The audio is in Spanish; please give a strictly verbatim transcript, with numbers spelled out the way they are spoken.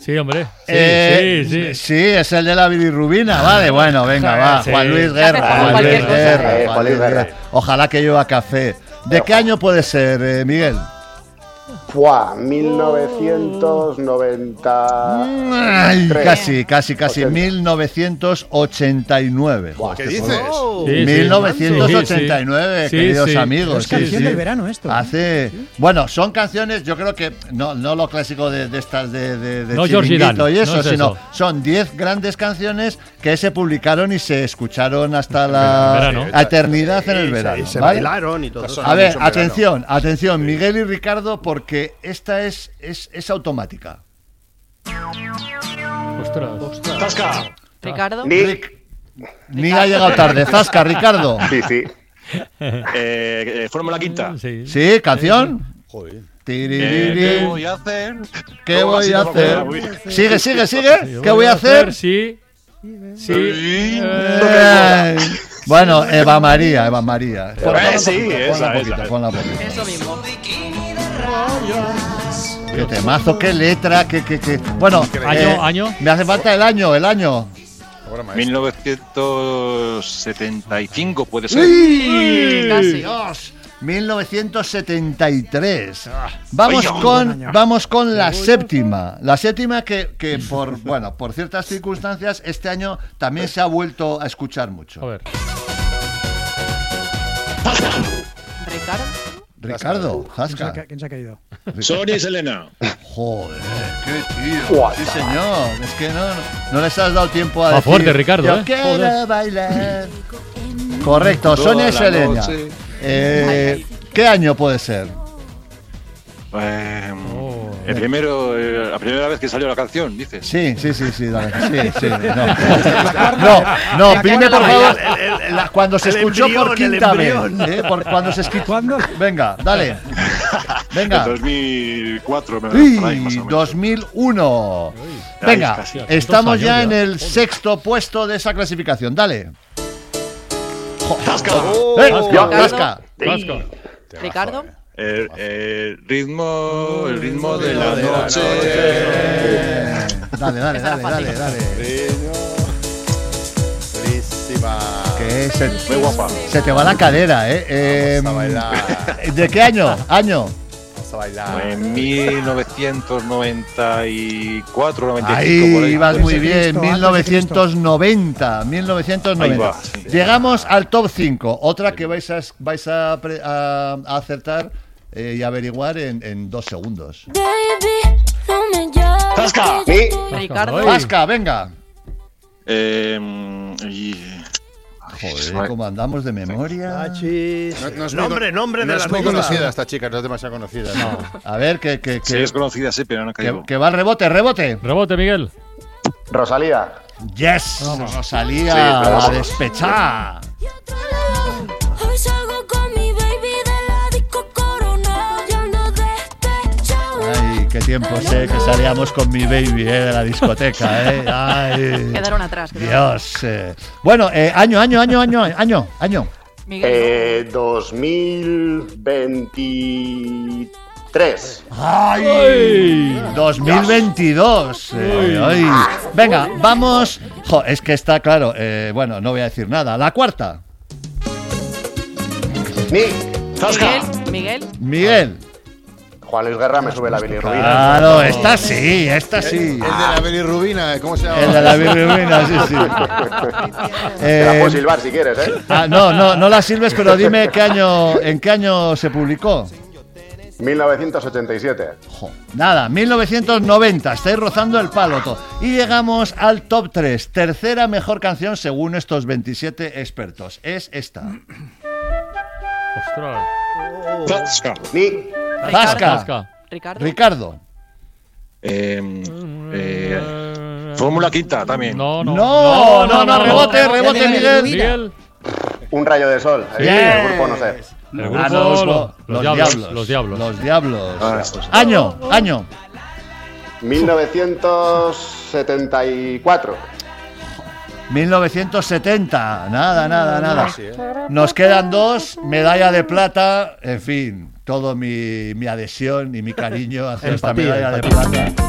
Sí, hombre. Sí, Eh, sí, sí. Sí, es el de la bilirrubina. Vale, bueno, venga, va. Sí. Juan Luis Guerra. Juan Juan Luis Luis Guerra. Guerra. Eh, Juan Juan Luis Luis Guerra. Guerra. Ojalá que lleva café. ¿De qué año puede ser, eh, Miguel? Fua, mil novecientos noventa y Ay, tres. casi, casi, casi. ochenta. mil novecientos ochenta y nueve. Buah, ¿Qué qué dices? Sí, sí. mil novecientos ochenta y nueve, Sí, queridos sí. amigos. Es sí, canción sí. del verano esto. Hace, bueno, son canciones, yo creo que no, no lo clásico de, de estas de, de, de No Georgie chiringuito Dan, y eso, no es sino eso. son diez grandes canciones que se publicaron y se escucharon hasta En la verano. eternidad en el Y se- verano. Y se ¿vale? bailaron y todo. A ver, Mucho en verano. atención, atención, Miguel y Ricardo, porque esta es, es, es automática. Ostras. Tasca. Ricardo. Ni, Rick, ni ha llegado tarde. Zasca, Ricardo. sí, sí. Eh, eh, Fórmula Quinta. Sí. ¿Sí? ¿Canción? Joder. Eh, Tiririri. ¿Qué voy a hacer? ¿Qué No, voy así a no me acuerdo, hacer? uy. Sigue, sigue, sigue. ¿Qué voy a hacer? Sí. Sí. Sí. Ay. Bueno, Eva María, Eva María. Ponla un sí, poquito, esa, ponla un esa. poquito, ponla un poquito. Eso mismo. Qué temazo, qué letra, qué, qué, qué. Bueno, Año, año. me hace falta el año, el año. Ahora maestro. mil novecientos setenta y cinco puede ser. ¡Uy! Casi. Dios, mil novecientos setenta y tres. Vamos Ay, con, vamos con la séptima. La séptima que, que por, bueno, por ciertas circunstancias este año también se ha vuelto a escuchar mucho. A ver. Ricardo. Ricardo, ¿Quién se, ha, Zasca. ca- quién se ha caído? Sonia y Selena. Joder, qué tío. What Sí, the señor. Es que no, no les has dado tiempo a Va decir. fuerte, Ricardo, Yo ¿eh? quiero Joder. bailar. Correcto, Sonia y Toda la Selena. noche. Eh, ¿Qué año puede ser? Eh, Oh. el primero, eh, la primera vez que salió la canción, dices. Sí, sí, sí, sí, dale, sí, sí, no. No, no, prime por favor, la- cuando se el escuchó por embrión, el quinta vez, embrión. ¿eh? Por cuando se escuchó. ¿Cuándo? Venga, dale. En Venga. dos mil cuatro, me por ahí, más o Uy, menos. dos mil uno. Ay, Venga, casi. estamos Dos ya años en ya. el sexto puesto de esa clasificación. Dale. Tasca. ¡Eh! Ricardo. Zasca. Vasco. Ricardo. El, el ritmo, el ritmo de la de la noche. Eh, Dale, dale, Esa dale, era dale, fácil. dale. Buenísima. Que se, Muy guapa. se te va la cadera, ¿eh? Eh, Vamos a bailar. ¿De qué año? Año. Vamos a bailar. En mil novecientos noventa y cuatro, noventa y Ahí cinco, por ahí. ibas muy Antes de bien, Cristo, mil antes de novecientos noventa, mil novecientos noventa. Ahí va, sí. Llegamos al top cinco, otra que vais a, vais a, pre- a- a acertar eh, y averiguar en, en dos segundos. Baby, no me llames. Tasca. Ni, Ricardo. Ay. Vasca, venga. Eh, y, Joder, cómo andamos de memoria. Achis. No, no es muy Nombre, con- nombre no de es la muy artista. conocida esta chica, no es demasiado conocida. No. A ver, que, que, sí, que, es conocida, sí, pero no que, caigo. que va al rebote, rebote. Rebote, Miguel. Rosalía. Yes, Rosalía, Sí, la vamos. despechada. Hoy salgo con mi baby de la disco Corona. Y ando despechado. Ay, qué tiempo sé que salíamos con mi baby eh, de la discoteca, eh. Ay, Quedaron atrás. quedaron. Dios. eh. Bueno, eh, año, año, año, año, año, año. Miguel. Eh, dos mil veintitrés. ¡Ay! dos mil veintidós. eh, ay. Venga, vamos. Jo, es que está claro. eh, bueno, no voy a decir nada. La cuarta. Ni, Miguel. Miguel. Miguel. Juan Luis Guerra me sube la bilirrubina. Claro, esta sí, esta sí. El de la bilirrubina, ¿cómo se llama? El de la bilirrubina, sí, sí. Te la Eh, puedo silbar si quieres, ¿eh? ah, no, no, no la sirves, pero dime qué año, en qué año se publicó. mil novecientos ochenta y siete. Jo, nada, mil novecientos noventa, estáis rozando el palo todo. Y llegamos al top tres, tercera mejor canción según estos veintisiete expertos. Es esta. Ostras. Tasca. Ni, Zasca. Vasca. Ricardo. Ricardo. Eh, eh, Fórmula Quinta también. No, no. No, no, no, rebote, no. rebote, Ya Miguel. Miguel. un rayo de sol. El, Bien. el grupo no sé. El Ah, grupo, no, lo- los, diablos, los diablos. Los diablos. Ah, eso es. Año, año. mil novecientos setenta y cuatro. mil novecientos setenta. Nada, nada, nada. Sí, ¿eh? Nos quedan dos, medalla de plata, en fin, todo mi, mi adhesión y mi cariño hacia esta Empatía, medalla de empatía. plata.